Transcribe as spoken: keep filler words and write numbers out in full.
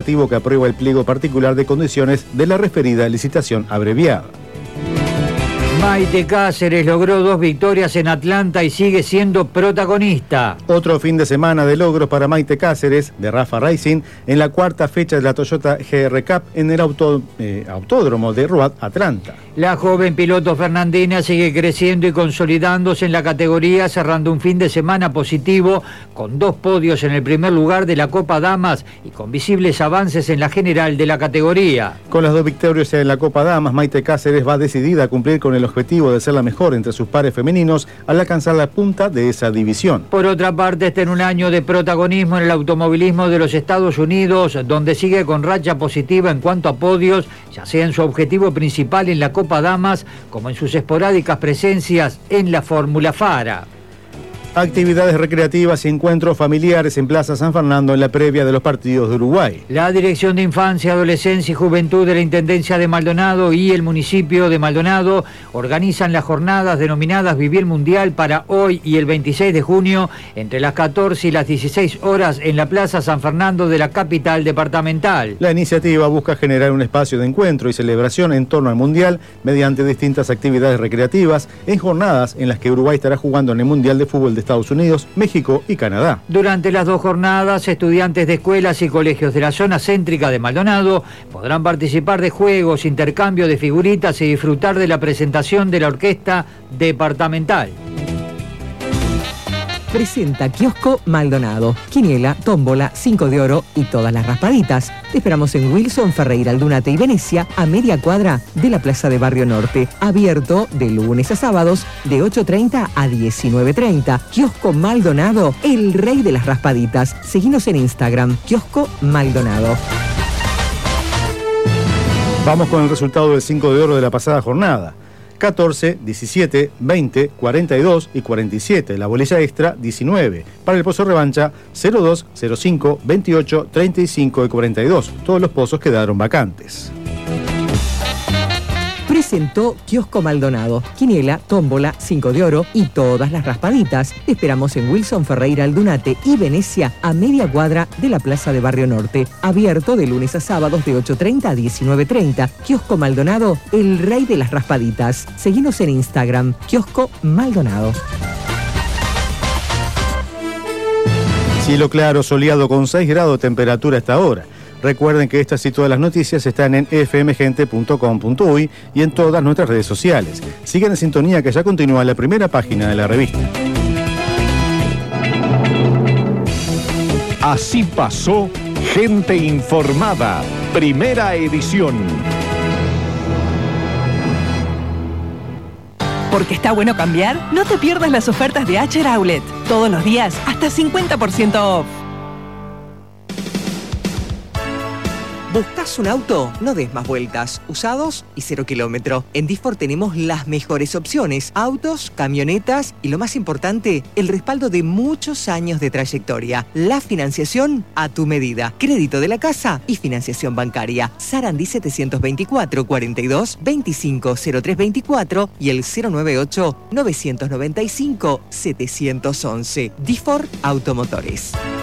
legislativo que aprueba el pliego particular de condiciones de la referida licitación abreviada. Maite Cáceres logró dos victorias en Atlanta y sigue siendo protagonista. Otro fin de semana de logros para Maite Cáceres, de Rafa Racing, en la cuarta fecha de la Toyota G R Cup en el auto, eh, autódromo de Ruat, Atlanta. La joven piloto fernandina sigue creciendo y consolidándose en la categoría, cerrando un fin de semana positivo con dos podios en el primer lugar de la Copa Damas y con visibles avances en la general de la categoría. Con las dos victorias en la Copa Damas, Maite Cáceres va decidida a cumplir con el objetivo de ser la mejor entre sus pares femeninos al alcanzar la punta de esa división. Por otra parte, está en un año de protagonismo en el automovilismo de los Estados Unidos, donde sigue con racha positiva en cuanto a podios, ya sea en su objetivo principal en la Copa Damas como en sus esporádicas presencias en la Fórmula Fara. Actividades recreativas y encuentros familiares en Plaza San Fernando en la previa de los partidos de Uruguay. La Dirección de Infancia, Adolescencia y Juventud de la Intendencia de Maldonado y el municipio de Maldonado organizan las jornadas denominadas Vivir Mundial para hoy y el veintiséis de junio entre las catorce y las dieciséis horas en la Plaza San Fernando de la capital departamental. La iniciativa busca generar un espacio de encuentro y celebración en torno al Mundial mediante distintas actividades recreativas en jornadas en las que Uruguay estará jugando en el Mundial de Fútbol de Estados Unidos, México y Canadá. Durante las dos jornadas, estudiantes de escuelas y colegios de la zona céntrica de Maldonado podrán participar de juegos, intercambio de figuritas y disfrutar de la presentación de la orquesta departamental. Presenta Kiosco Maldonado, quiniela, tómbola, cinco de oro y todas las raspaditas. Te esperamos en Wilson, Ferreira, Aldunate y Venecia, a media cuadra de la Plaza de Barrio Norte. Abierto de lunes a sábados de ocho treinta a diecinueve treinta. Kiosco Maldonado, el rey de las raspaditas. Seguinos en Instagram, Kiosco Maldonado. Vamos con el resultado del cinco de oro de la pasada jornada. catorce, diecisiete, veinte, cuarenta y dos y cuarenta y siete. La bolilla extra, diecinueve. Para el pozo revancha, cero dos, cero cinco, veintiocho, treinta y cinco y cuarenta y dos. Todos los pozos quedaron vacantes. Presentó Kiosco Maldonado, quiniela, tómbola, cinco de oro y todas las raspaditas. Te esperamos en Wilson, Ferreira, Aldunate y Venecia, a media cuadra de la Plaza de Barrio Norte. Abierto de lunes a sábados de ocho treinta a diecinueve treinta. Kiosco Maldonado, el rey de las raspaditas. Seguinos en Instagram, Kiosco Maldonado. Cielo claro, soleado con seis grados de temperatura a esta hora. Recuerden que estas y todas las noticias están en f m gente punto com punto u y y en todas nuestras redes sociales. Sigan en sintonía que ya continúa la primera página de la revista. Así pasó Gente Informada, primera edición. Porque está bueno cambiar, no te pierdas las ofertas de Acher Outlet. Todos los días, hasta cincuenta por ciento off. ¿Buscas un auto? No des más vueltas. Usados y cero kilómetro. En Difor tenemos las mejores opciones. Autos, camionetas y lo más importante, el respaldo de muchos años de trayectoria. La financiación a tu medida. Crédito de la casa y financiación bancaria. Sarandí setecientos veinticuatro, cuarenta y dos, veinticinco, cero tres veinticuatro y el cero noventa y ocho, novecientos noventa y cinco, setecientos once. Difor Automotores.